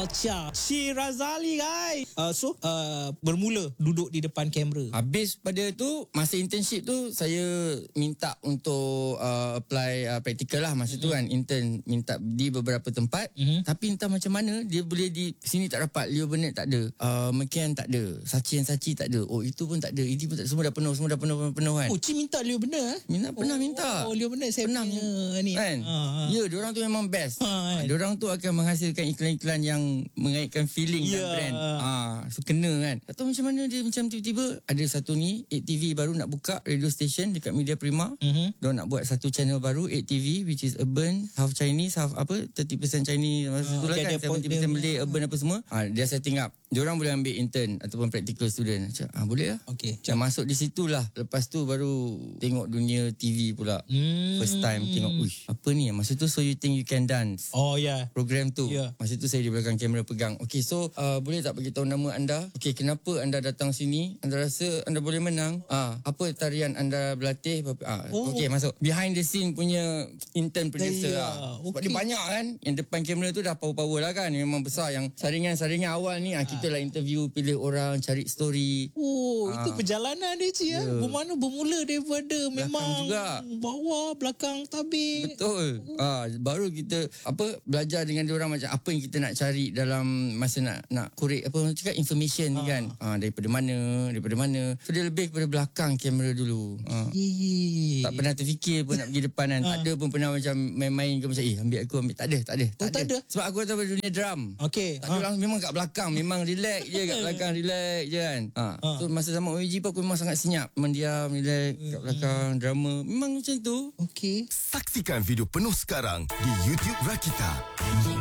Si Razali guys. Bermula duduk di depan kamera. Habis pada tu, masa internship tu, saya minta untuk apply practical lah masa tu kan. Intern minta di beberapa tempat. Tapi entah macam mana, dia boleh di sini tak dapat. Leo Burnett tak ada. McCann tak ada. Sachi tak ada. Oh, itu pun tak ada. Ini pun tak, semua dah penuh kan. Oh, Cik minta Leo benar. Pernah minta. Oh, Leo benar saya pernah punya ni. kan. Ya, diorang tu memang best. Diorang tu akan menghasilkan iklan-iklan yang mengaitkan feeling dan brand. So kena kan. Tak tahu macam mana dia macam tiba-tiba ada satu ni 8TV baru nak buka radio station dekat Media Prima. Diorang nak buat satu channel baru 8TV which is urban, half Chinese, half 30% Chinese masa tu lah kan. 70% Malay, urban apa semua. Dia setting up. Diorang boleh ambil intern ataupun practical student. Macam, boleh lah. Okay. Macam masuk di situ lah. Lepas tu baru tengok dunia TV pula. First time tengok, apa ni? Masa tu So You Think You Can Dance. Oh ya. Yeah. Program tu. Yeah. Masa tu saya di belakang kamera pegang. Okay, so boleh tak beritahu nama anda? Okay, kenapa anda datang sini? Anda rasa anda boleh menang? Apa tarian anda berlatih? Okay, masuk. Behind the scene punya intern producer lah. Sebab dia banyak kan. Yang depan kamera tu dah power-power lah kan. Memang besar. Yang saringan-saringan awal ni kita lah interview, pilih orang, cari story. Itu perjalanan dia Cik ya. Bermana bermula daripada belakang memang juga. Bawah, belakang tabik. Betul. Baru kita belajar dengan diorang macam apa yang kita nak cari dalam masa nak korek cakap information ni kan. Daripada mana. So dia lebih kepada belakang kamera dulu. Tak pernah terfikir pun nak pergi depan kan. Tak ada pun pernah macam main-main ke macam ambil aku. Tak ada. Sebab aku tahu dunia drum. Okay. Tak ada orang, memang kat belakang. Memang relax je kat belakang. Relax je kan. So masa sama OAG pun aku memang sangat senyap. Memang diam, relax kat belakang. Drama. Memang macam tu. Okay. Saksikan video penuh sekarang di YouTube Rakita.